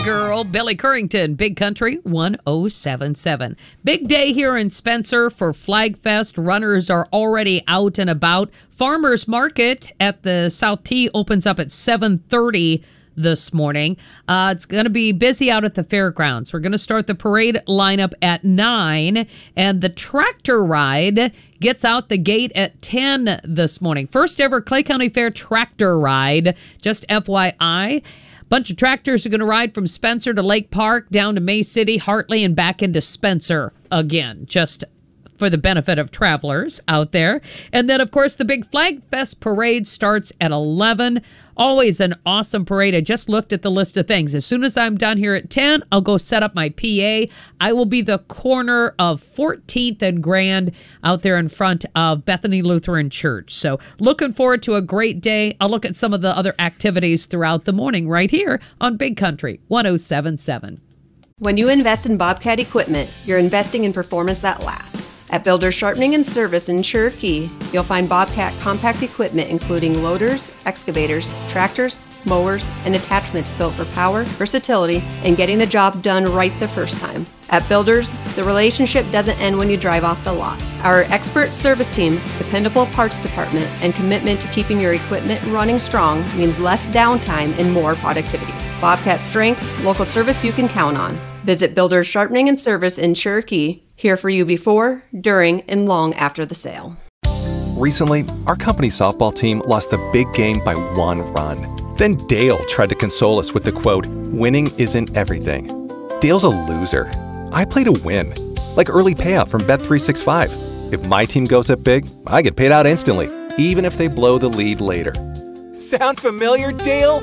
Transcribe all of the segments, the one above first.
girl, Billy Currington, Big Country 107.7. Big day here in Spencer for Flag Fest. Runners are already out and about. Farmers Market at the South T opens up at 7:30 this morning. It's going to be busy out at the fairgrounds. We're going to start the parade lineup at 9, and the tractor ride gets out the gate at 10 this morning. First ever Clay County Fair tractor ride, just FYI. Bunch of tractors are going to ride from Spencer to Lake Park, down to May City, Hartley, and back into Spencer again, just for the benefit of travelers out there. And then, of course, the big Flag Fest parade starts at 11. Always an awesome parade. I just looked at the list of things. As soon as I'm done here at 10, I'll go set up my PA. I will be the corner of 14th and Grand out there in front of Bethany Lutheran Church. So looking forward to a great day. I'll look at some of the other activities throughout the morning right here on Big Country 107.7. When you invest in Bobcat equipment, you're investing in performance that lasts. At Builders Sharpening and Service in Cherokee, you'll find Bobcat compact equipment including loaders, excavators, tractors, mowers, and attachments built for power, versatility, and getting the job done right the first time. At Builders, the relationship doesn't end when you drive off the lot. Our expert service team, dependable parts department, and commitment to keeping your equipment running strong means less downtime and more productivity. Bobcat strength, local service you can count on. Visit Builders Sharpening and Service in Cherokee, here for you before, during, and long after the sale. Recently, our company softball team lost the big game by 1 run. Then Dale tried to console us with the quote, "Winning isn't everything." Dale's a loser. I play to win, like early payout from Bet365. If my team goes up big, I get paid out instantly, even if they blow the lead later. Sound familiar, Dale?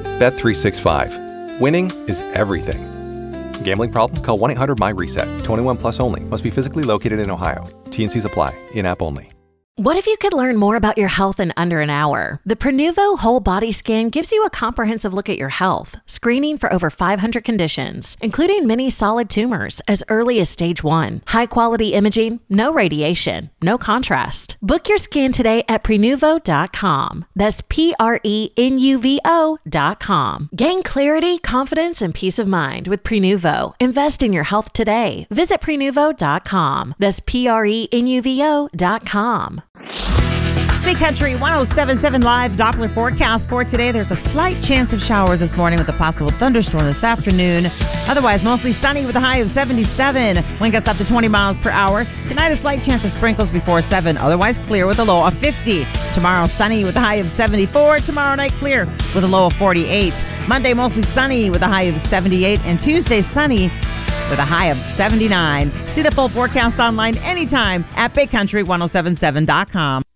Bet365. Winning is everything. Gambling problem? Call 1-800-MY-RESET. 21 plus only. Must be physically located in Ohio. T&Cs apply. In-app only. What if you could learn more about your health in under an hour? The Prenuvo Whole Body Scan gives you a comprehensive look at your health, screening for over 500 conditions, including many solid tumors as early as stage 1. High-quality imaging, no radiation, no contrast. Book your scan today at Prenuvo.com. That's Prenuvo.com. Gain clarity, confidence, and peace of mind with Prenuvo. Invest in your health today. Visit Prenuvo.com. That's Prenuvo.com. Big Country 107.7 live Doppler forecast for today. There's a slight chance of showers this morning with a possible thunderstorm this afternoon. Otherwise, mostly sunny with a high of 77. Wind gusts up to 20 miles per hour. Tonight, a slight chance of sprinkles before 7. Otherwise, clear with a low of 50. Tomorrow, sunny with a high of 74. Tomorrow night, clear with a low of 48. Monday, mostly sunny with a high of 78. And Tuesday, sunny with a high of 79. See the full forecast online anytime at BigCountry1077.com.